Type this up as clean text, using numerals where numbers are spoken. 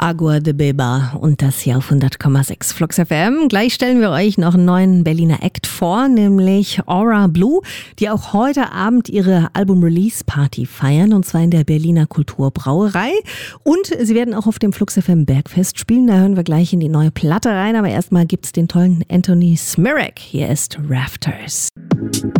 Agua de Beba und das hier auf 100,6 Flux FM. Gleich stellen wir euch noch einen neuen Berliner Act vor, nämlich Aura Blue, die auch heute Abend ihre Album-Release-Party feiern, und zwar in der Berliner Kulturbrauerei. Und sie werden auch auf dem Flux FM Bergfest spielen. Da hören wir gleich in die neue Platte rein, aber erstmal gibt's den tollen Anthony Smirek. Hier ist Rafters.